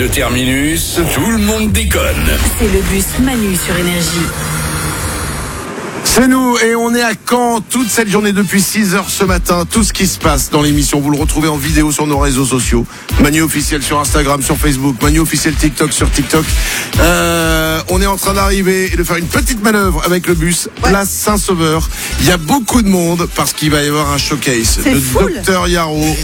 de terminus, tout le monde déconne. C'est le bus Manu sur Énergie. C'est nous et on est à Caen toute cette journée depuis 6h ce matin. Tout ce qui se passe dans l'émission, vous le retrouvez en vidéo sur nos réseaux sociaux. Manu officiel sur Instagram, sur Facebook, Manu officiel TikTok sur TikTok. On est en train d'arriver et de faire une petite manœuvre avec le bus Place Saint-Sauveur. Il y a beaucoup de monde parce qu'il va y avoir un showcase de Dr Yaro.